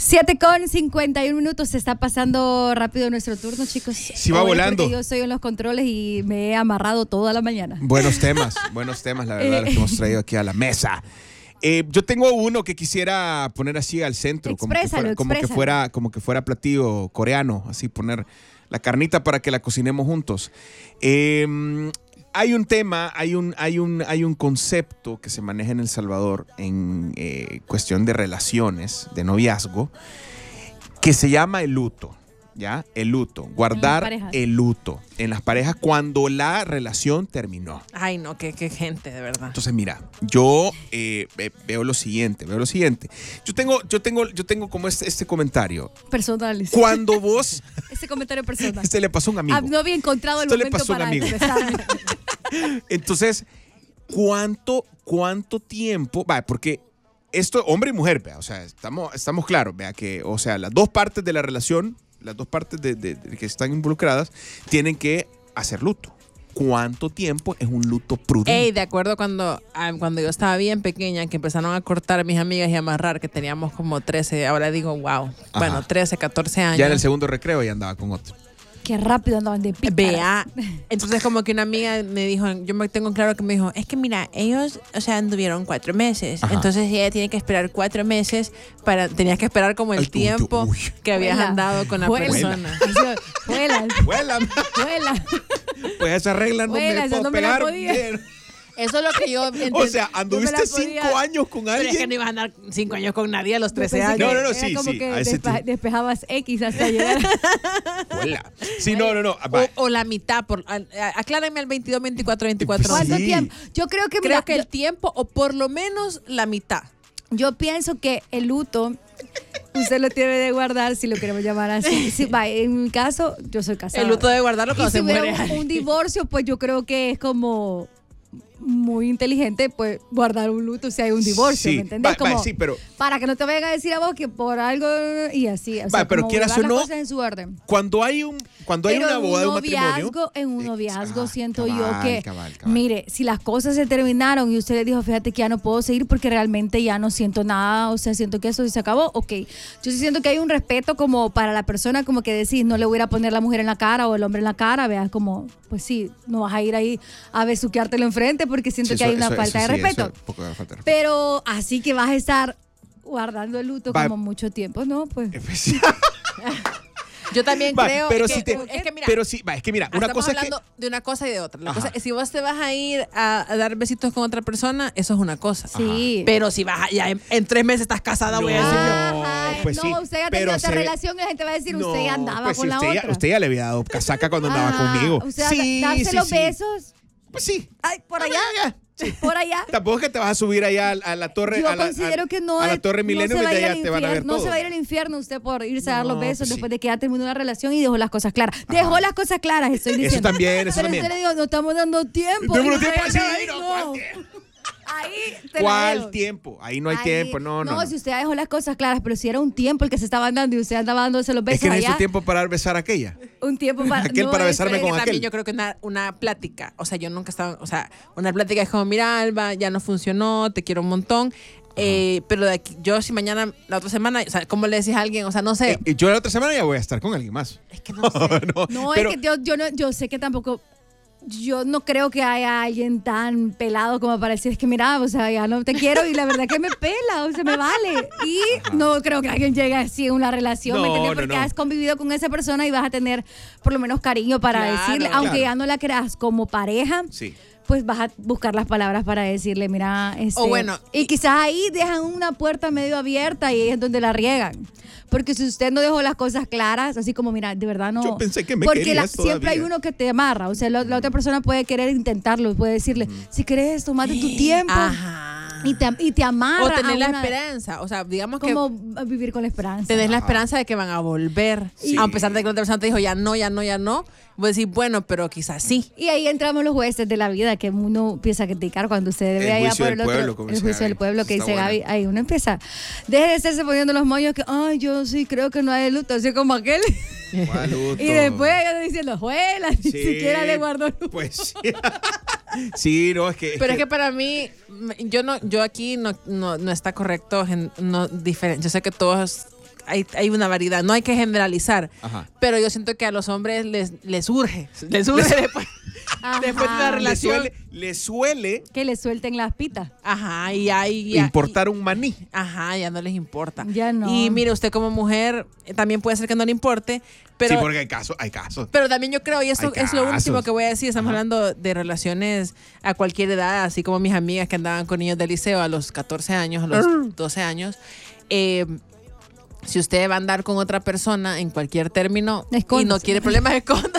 7:51. Se está pasando rápido nuestro turno, chicos. Sí, va volando. Yo estoy en los controles y me he amarrado toda la mañana. Buenos temas, la verdad, los que hemos traído aquí a la mesa. Yo tengo uno que quisiera poner así al centro, como que fuera platillo coreano, así poner la carnita para que la cocinemos juntos. Hay un tema, hay un concepto que se maneja en El Salvador en cuestión de relaciones, de noviazgo, que se llama el luto. ¿Ya? El luto, guardar el luto en las parejas cuando la relación terminó. Ay, no, qué gente, de verdad. Entonces, mira, yo veo lo siguiente. Yo tengo como este comentario. Personal. Cuando vos... Este comentario personal. Este le pasó a un amigo. No había encontrado el momento para empezar. Entonces, ¿cuánto tiempo? Va, porque esto, hombre y mujer, vea, o sea, estamos claros, vea, que, o sea, las dos partes de la relación, las dos partes de que están involucradas, tienen que hacer luto. ¿Cuánto tiempo es un luto prudente? De acuerdo cuando yo estaba bien pequeña, que empezaron a cortar a mis amigas y a amarrar, que teníamos como 13, ahora digo, wow, bueno, 13, 14 años. Ya en el segundo recreo ya andaba con otro. Qué rápido andaban de pica. Vea, entonces como que una amiga me dijo, yo me tengo claro que me dijo, es que mira, ellos, o sea, anduvieron 4 meses. Ajá. Entonces ella tiene que esperar 4 meses tenías que esperar como el tiempo que habías andado con la persona. Vuela. Pues esa regla no me puedo pegar. Eso es lo que yo entendí. O sea, anduviste 5 años con alguien. Pero es que no ibas a andar 5 años con nadie a los 13 años. No, sí, como sí. Que despejabas X hasta llegar. Hola. Sí, no. O la mitad. Aclárenme el 22, 24, 24. ¿Cuánto tiempo? Yo creo que el tiempo, o por lo menos la mitad. Yo pienso que el luto usted lo tiene de guardar, si lo queremos llamar así. En mi caso, yo soy casada. El luto de guardarlo cuando se muere. Un divorcio, pues yo creo que es como muy inteligente, pues guardar un luto si hay un divorcio, ¿me entiendes? Sí, pero para que no te vayan a decir a vos que por algo y así. O sea, pero quieras o no, cosas en su orden. Cuando hay una boda, un matrimonio. En un noviazgo siento yo que, mire, si las cosas se terminaron y usted le dijo, fíjate que ya no puedo seguir porque realmente ya no siento nada, o sea, siento que eso se acabó, ok. Yo sí siento que hay un respeto como para la persona, como que decís, no le voy a ir a poner la mujer en la cara o el hombre en la cara, veas como, pues sí, no vas a ir ahí a besuqueártelo enfrente porque siento que hay una falta de respeto. Pero así que vas a estar guardando el luto como mucho tiempo, ¿no? Pues. Yo también creo pero es que mira, una cosa hablando de una cosa y de otra. La cosa, si vos te vas a ir a dar besitos con otra persona, eso es una cosa. Sí. Pero si vas ya en 3 meses estás casada, voy a decir pues sí, usted ya tenía otra relación y la gente va a decir, usted ya andaba con la otra. Usted ya le había dado casaca cuando andaba conmigo. O sea, darse los besos. Pues sí. Ay, por allá. Sí. Por allá. Tampoco es que te vas a subir allá a la torre. Yo considero que no. A la torre Milenio y de allá te van a ver todo. No se va a ir al infierno usted por irse a dar los besos después de que ya terminó la relación y dejó las cosas claras. Dejó las cosas claras, estoy diciendo. Eso también. Pero usted le digo, no estamos dando tiempo. ¿Cuál tiempo? Ahí no hay tiempo, no. No, si usted dejó las cosas claras, pero si era un tiempo el que se estaban dando y usted andaba dándose los besos. Es que necesito tiempo para besar a aquella. Un tiempo para. Aquel para besarme con aquel. También yo creo que una plática. O sea, yo nunca estaba. O sea, una plática es como, mira, Alba, ya no funcionó, te quiero un montón. Pero de aquí, yo si mañana, la otra semana, o sea, ¿cómo le decís a alguien? O sea, no sé. Yo la otra semana ya voy a estar con alguien más. Es que no sé. Es que yo sé que tampoco. Yo no creo que haya alguien tan pelado como para decir, es que mira, o sea, ya no te quiero y la verdad que me pela, o sea, me vale. Y no creo que alguien llegue así a una relación, ¿me entiendes? Porque has convivido con esa persona y vas a tener por lo menos cariño para decirle, aunque ya no la creas como pareja. Sí. Pues vas a buscar las palabras para decirle, mira, bueno, y quizás ahí dejan una puerta medio abierta y ahí es donde la riegan. Porque si usted no dejó las cosas claras, así como, mira, de verdad no. Yo pensé que me porque querías siempre hay uno que te amarra. O sea, la otra persona puede querer intentarlo, puede decirle, si querés, tomate tu tiempo. Y te amarra. O tener la esperanza. O sea, digamos que. Como vivir con la esperanza. Tenés la esperanza de que van a volver. Sí. A pesar de que la otra persona te dijo, ya no. Vos decís, bueno, pero quizás sí. Y ahí entramos los jueces de la vida, que uno empieza a criticar cuando usted debe allá por el otro. El juicio del pueblo, que dice Gaby. Ahí uno empieza. Deje de estarse poniendo los moños que, ay, yo sí creo que no hay luto, así como aquel. ¿Cuál luto? Y después diciendo, juela, ni siquiera le guardo luto. Pues sí. Sí, no, es que. Pero es que para mí, yo aquí no está correcto. Yo sé que todos hay una variedad. No hay que generalizar. Ajá. Pero yo siento que a los hombres les urge después de una relación. Le suele que le suelten las pitas. Ajá, importar un maní. Ajá, ya no les importa. Ya no. Y mire, usted como mujer también puede ser que no le importe, pero sí, porque hay casos. Pero también yo creo, y eso es lo último que voy a decir, estamos hablando de relaciones a cualquier edad, así como mis amigas que andaban con niños del liceo a los 14 años, a los 12 años. Si usted va a andar con otra persona en cualquier término y no quiere problemas,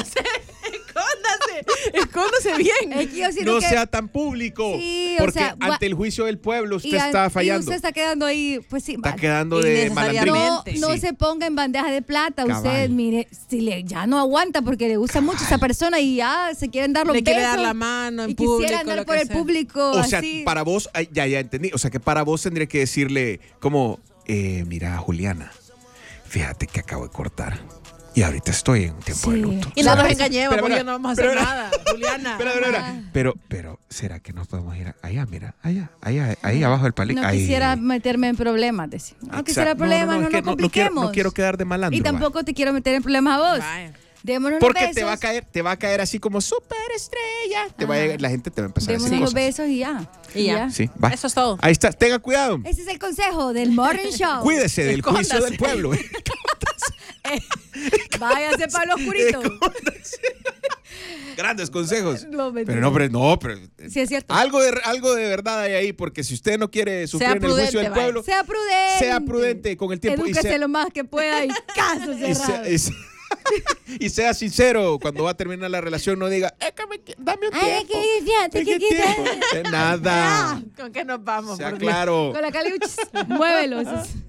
escóndase bien. Es que no sea tan público. Sí, porque ante el juicio del pueblo usted está fallando. Y usted está quedando ahí, pues sí. Está quedando de malandrín. No se ponga en bandeja de plata. Cabal. Usted, mire, si ya no aguanta porque le gusta mucho esa persona y ya se quieren dar los besos. Le quiere dar la mano en y público. Quisiera andar por el público. O así. sea, para vos, ya entendí. O sea, que para vos tendría que decirle como, mira, Juliana, fíjate que acabo de cortar. Y ahorita estoy en un tiempo de luto. Y no nos engañemos, porque no vamos a hacer nada, Juliana. Pero, ¿será que nos podemos ir allá? Mira, ahí abajo del palito. No quisiera meterme en problemas, decía. No quisiera problemas, no nos compliquemos. No quiero quedar de malandro. Y tampoco te quiero meter en problemas a vos. Vaya. Démonos porque unos besos. te va a caer así como superestrella. La gente te va a empezar a decir unos cosas. besos y ya. Sí, va. Eso es todo. Ahí está, tenga cuidado. Ese es el consejo del Morning Show. Cuídese del juicio del pueblo. Váyase para lo oscurito. Grandes consejos. No, pero sí, es cierto. Algo de verdad hay ahí, porque si usted no quiere sufrir en el juicio del pueblo, sea prudente con el tiempo. Edúquese lo más que pueda y caso cerrado. Y sea sincero cuando va a terminar la relación, no diga, dame un tiempo. Fíjate, Nada. ¿Con qué nos vamos? Sea claro. Con la caliuchis. Muévelos.